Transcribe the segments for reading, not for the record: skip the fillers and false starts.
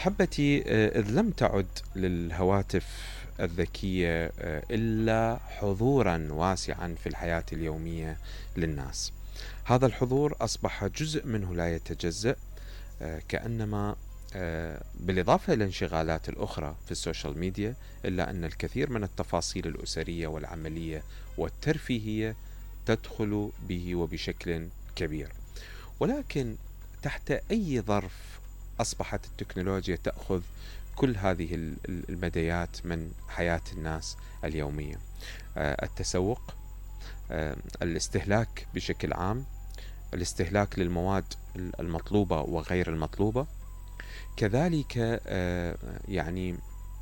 أحبتي، إذ لم تعد للهواتف الذكية إلا حضورا واسعا في الحياة اليومية للناس. هذا الحضور أصبح جزء منه لا يتجزأ، كأنما بالإضافة إلى الانشغالات الأخرى في السوشيال ميديا، إلا أن الكثير من التفاصيل الأسرية والعملية والترفيهية تدخل به وبشكل كبير. ولكن تحت أي ظرف أصبحت التكنولوجيا تأخذ كل هذه المديات من حياة الناس اليومية؟ التسوق، الاستهلاك بشكل عام، الاستهلاك للمواد المطلوبة وغير المطلوبة، كذلك يعني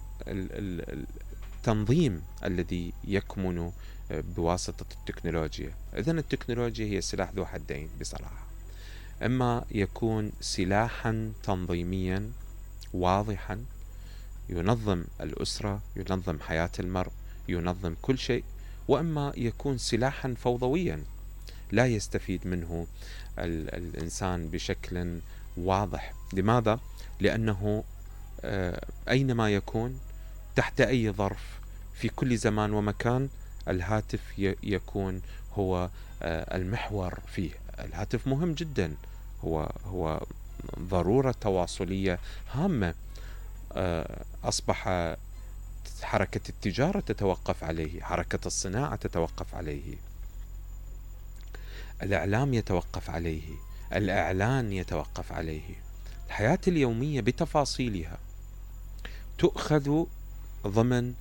التنظيم الذي يكمن بواسطة التكنولوجيا. إذن التكنولوجيا هي سلاح ذو حدين بصراحة، إما يكون سلاحا تنظيميا واضحا ينظم الأسرة، ينظم حياة المرء، ينظم كل شيء، وإما يكون سلاحا فوضويا لا يستفيد منه الإنسان بشكل واضح. لماذا؟ لأنه أينما يكون تحت أي ظرف في كل زمان ومكان الهاتف يكون هو المحور فيه. الهاتف مهم جدا، هو ضرورة تواصلية هامة. أصبح حركة التجارة تتوقف عليه، حركة الصناعة تتوقف عليه، الإعلام يتوقف عليه، الإعلان يتوقف عليه. الحياة اليومية بتفاصيلها تؤخذ ضمن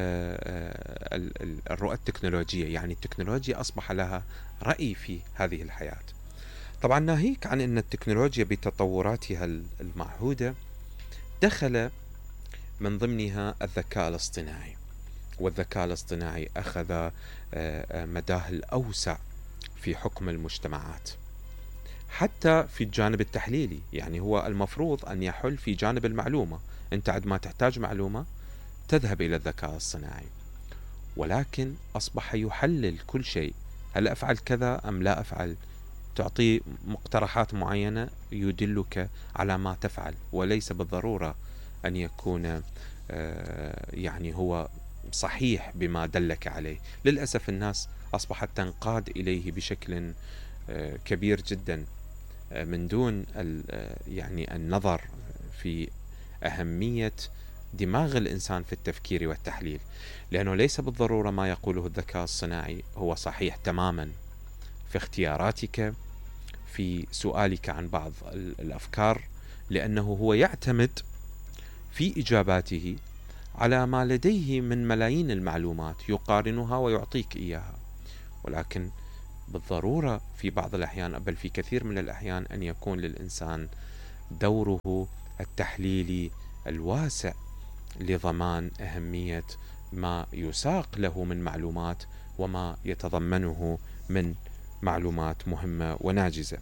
الرؤى التكنولوجية. يعني التكنولوجيا أصبح لها رأي في هذه الحياة. طبعا ناهيك عن أن التكنولوجيا بتطوراتها المعهودة دخل من ضمنها الذكاء الاصطناعي، والذكاء الاصطناعي أخذ مداه الأوسع في حكم المجتمعات، حتى في الجانب التحليلي. يعني هو المفروض أن يحل في جانب المعلومة. أنت عندما تحتاج معلومة تذهب إلى الذكاء الصناعي، ولكن أصبح يحلل كل شيء. هل أفعل كذا أم لا أفعل؟ تعطي مقترحات معينة يدلك على ما تفعل، وليس بالضرورة أن يكون يعني هو صحيح بما دلك عليه. للأسف الناس أصبحت تنقاد إليه بشكل كبير جدا من دون يعني النظر في أهمية دماغ الإنسان في التفكير والتحليل، لأنه ليس بالضرورة ما يقوله الذكاء الصناعي هو صحيح تماما في اختياراتك، في سؤالك عن بعض الأفكار، لأنه هو يعتمد في إجاباته على ما لديه من ملايين المعلومات يقارنها ويعطيك إياها. ولكن بالضرورة في بعض الأحيان، بل في كثير من الأحيان، أن يكون للإنسان دوره التحليلي الواسع لضمان أهمية ما يساق له من معلومات وما يتضمنه من معلومات مهمة وناجزة.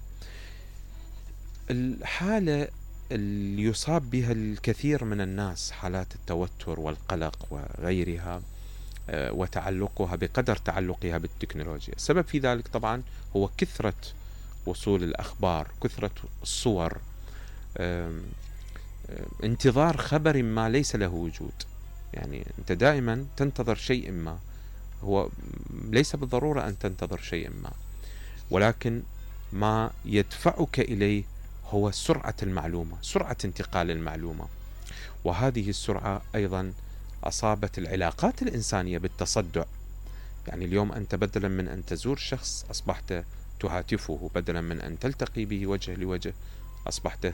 الحالة اللي يصاب بها الكثير من الناس، حالات التوتر والقلق وغيرها، وتعلقها بقدر تعلقها بالتكنولوجيا. السبب في ذلك طبعا هو كثرة وصول الأخبار، كثرة الصور، انتظار خبر ما ليس له وجود. يعني أنت دائما تنتظر شيء ما، هو ليس بالضرورة أن تنتظر شيء ما، ولكن ما يدفعك إليه هو سرعة المعلومة، سرعة انتقال المعلومة. وهذه السرعة أيضا أصابت العلاقات الإنسانية بالتصدع. يعني اليوم أنت بدلا من أن تزور شخص أصبحت تهاتفه، بدلا من أن تلتقي به وجه لوجه أصبحت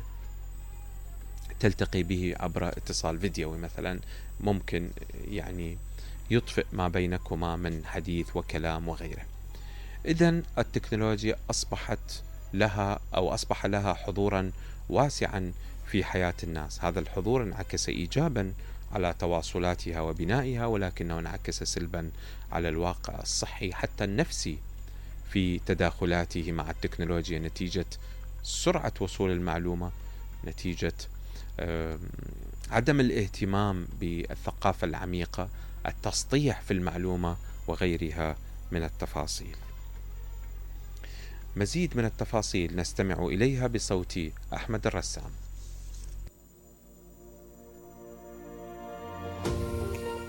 تلتقي به عبر اتصال فيديوي مثلا، ممكن يعني يطفئ ما بينكما من حديث وكلام وغيره. إذن التكنولوجيا أصبح لها حضورا واسعا في حياة الناس. هذا الحضور انعكس إيجابا على تواصلاتها وبنائها، ولكنه انعكس سلبا على الواقع الصحي حتى النفسي في تداخلاته مع التكنولوجيا، نتيجة سرعة وصول المعلومة، نتيجة عدم الاهتمام بالثقافة العميقة، التسطيح في المعلومة وغيرها من التفاصيل. مزيد من التفاصيل نستمع إليها بصوت أحمد الرسام.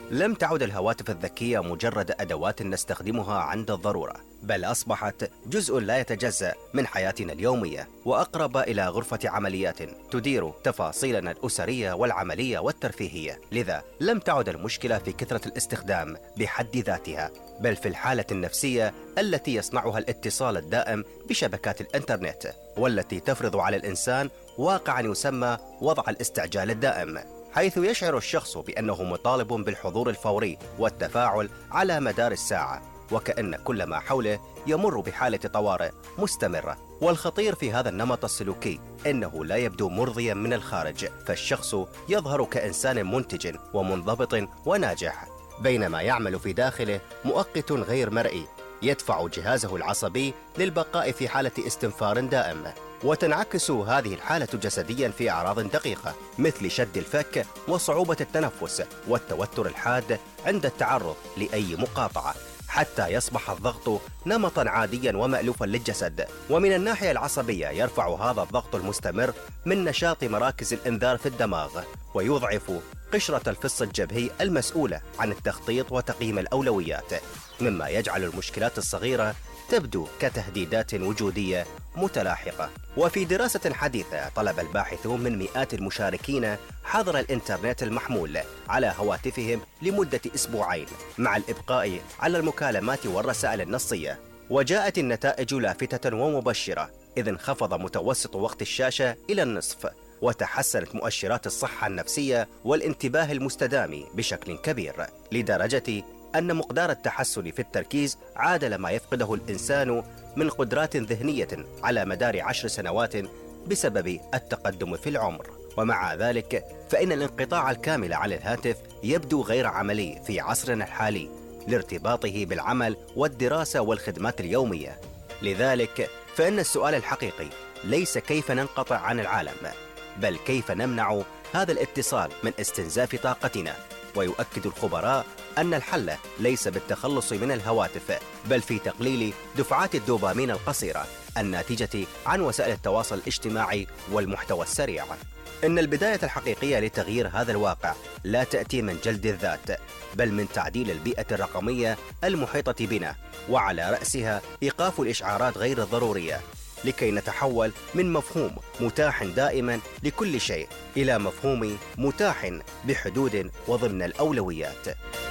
لم تعد الهواتف الذكية مجرد أدوات نستخدمها عند الضرورة، بل أصبحت جزء لا يتجزأ من حياتنا اليومية، وأقرب إلى غرفة عمليات تدير تفاصيلنا الأسرية والعملية والترفيهية. لذا لم تعد المشكلة في كثرة الاستخدام بحد ذاتها، بل في الحالة النفسية التي يصنعها الاتصال الدائم بشبكات الإنترنت، والتي تفرض على الإنسان واقعا يسمى وضع الاستعجال الدائم، حيث يشعر الشخص بأنه مطالب بالحضور الفوري والتفاعل على مدار الساعة، وكأن كل ما حوله يمر بحالة طوارئ مستمرة. والخطير في هذا النمط السلوكي إنه لا يبدو مرضيا من الخارج، فالشخص يظهر كإنسان منتج ومنضبط وناجح، بينما يعمل في داخله مؤقت غير مرئي يدفع جهازه العصبي للبقاء في حالة استنفار دائم. وتنعكس هذه الحالة جسديا في أعراض دقيقة مثل شد الفك وصعوبة التنفس والتوتر الحاد عند التعرض لأي مقاطعة، حتى يصبح الضغط نمطا عاديا ومألوفا للجسد. ومن الناحية العصبية يرفع هذا الضغط المستمر من نشاط مراكز الإنذار في الدماغ، ويضعف قشرة الفص الجبهي المسؤولة عن التخطيط وتقييم الأولويات، مما يجعل المشكلات الصغيرة تبدو كتهديدات وجودية متلاحقة. وفي دراسة حديثة طلب الباحثون من مئات المشاركين حظر الإنترنت المحمول على هواتفهم لمدة أسبوعين مع الإبقاء على المكالمات والرسائل النصية، وجاءت النتائج لافتة ومبشرة، إذ انخفض متوسط وقت الشاشة إلى النصف، وتحسنت مؤشرات الصحة النفسية والانتباه المستدام بشكل كبير، لدرجة أن مقدار التحسن في التركيز عادل ما يفقده الإنسان من قدرات ذهنية على مدار 10 سنوات بسبب التقدم في العمر. ومع ذلك فإن الانقطاع الكامل عن الهاتف يبدو غير عملي في عصرنا الحالي لارتباطه بالعمل والدراسة والخدمات اليومية. لذلك فإن السؤال الحقيقي ليس كيف ننقطع عن العالم، بل كيف نمنع هذا الاتصال من استنزاف طاقتنا. ويؤكد الخبراء أن الحل ليس بالتخلص من الهواتف، بل في تقليل دفعات الدوبامين القصيرة الناتجة عن وسائل التواصل الاجتماعي والمحتوى السريع. إن البداية الحقيقية لتغيير هذا الواقع لا تأتي من جلد الذات، بل من تعديل البيئة الرقمية المحيطة بنا، وعلى رأسها إيقاف الإشعارات غير الضرورية، لكي نتحول من مفهوم متاح دائما لكل شيء إلى مفهوم متاح بحدود وضمن الأولويات.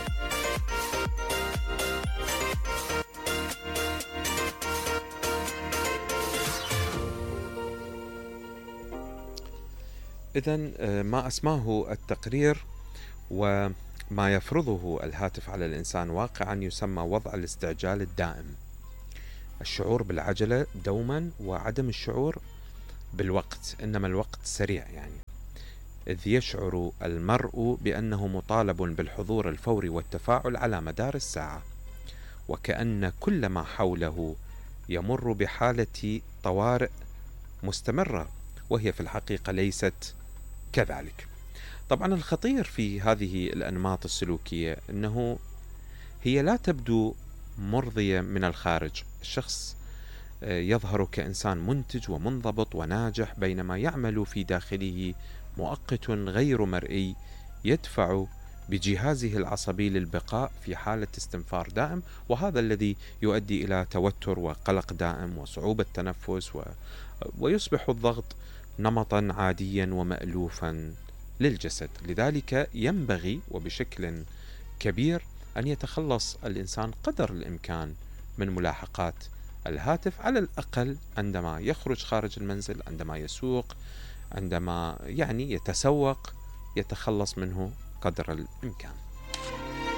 إذن ما أسماه التقرير وما يفرضه الهاتف على الإنسان واقعا يسمى وضع الاستعجال الدائم، الشعور بالعجلة دوما وعدم الشعور بالوقت، إنما الوقت سريع إذ يشعر المرء بأنه مطالب بالحضور الفوري والتفاعل على مدار الساعة، وكأن كل ما حوله يمر بحالة طوارئ مستمرة، وهي في الحقيقة ليست كذلك. طبعا الخطير في هذه الأنماط السلوكية أنه هي لا تبدو مرضية من الخارج، الشخص يظهر كإنسان منتج ومنضبط وناجح، بينما يعمل في داخله مؤقت غير مرئي يدفع بجهازه العصبي للبقاء في حالة استنفار دائم، وهذا الذي يؤدي إلى توتر وقلق دائم وصعوبة تنفس ويصبح الضغط نمطا عاديا ومألوفا للجسد. لذلك ينبغي وبشكل كبير أن يتخلص الإنسان قدر الإمكان من ملاحقات الهاتف، على الأقل عندما يخرج خارج المنزل، عندما يسوق، عندما يتسوق، يتخلص منه قدر الإمكان.